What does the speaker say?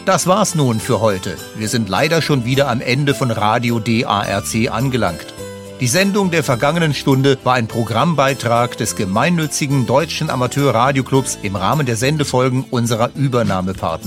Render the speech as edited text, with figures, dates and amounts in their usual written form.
Das war's nun für heute. Wir sind leider schon wieder am Ende von Radio DARC angelangt. Die Sendung der vergangenen Stunde war ein Programmbeitrag des gemeinnützigen Deutschen Amateur-Radioclubs im Rahmen der Sendefolgen unserer Übernahmepartner.